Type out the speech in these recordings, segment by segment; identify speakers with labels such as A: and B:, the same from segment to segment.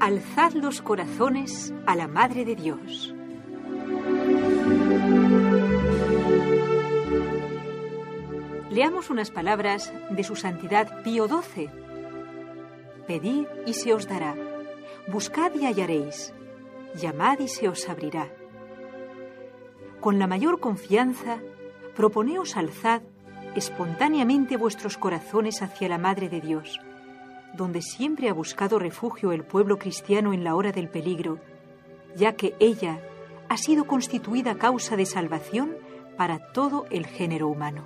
A: Alzad los corazones a la Madre de Dios. Leamos unas palabras de su Santidad Pío XII. Pedid y se os dará, buscad y hallaréis, llamad y se os abrirá. Con la mayor confianza, proponeos alzad espontáneamente vuestros corazones hacia la Madre de Dios, donde siempre ha buscado refugio el pueblo cristiano en la hora del peligro, ya que ella ha sido constituida causa de salvación para todo el género humano.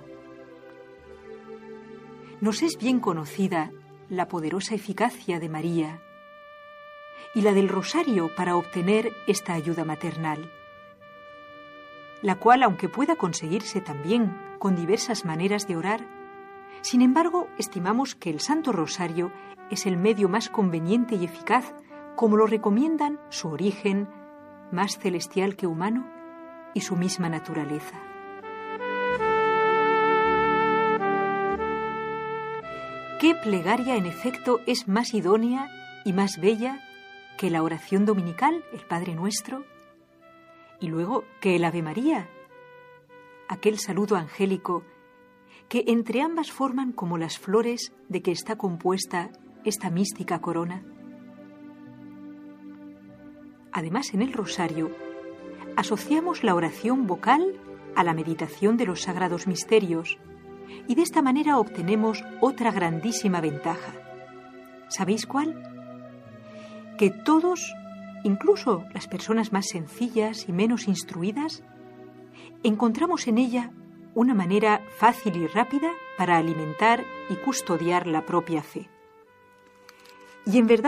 A: Nos es bien conocida la poderosa eficacia de María y la del rosario para obtener esta ayuda maternal, la cual, aunque pueda conseguirse también con diversas maneras de orar, sin embargo, estimamos que el Santo Rosario es el medio más conveniente y eficaz, como lo recomiendan su origen, más celestial que humano, y su misma naturaleza. ¿Qué plegaria, en efecto, es más idónea y más bella que la oración dominical, el Padre Nuestro? Y luego que el Ave María, aquel saludo angélico que entre ambas forman como las flores de que está compuesta esta mística corona. Además, en el rosario asociamos la oración vocal a la meditación de los sagrados misterios y de esta manera obtenemos otra grandísima ventaja. ¿Sabéis cuál? Que todos, incluso las personas más sencillas y menos instruidas, encontramos en ella una manera fácil y rápida para alimentar y custodiar la propia fe. Y en verdad,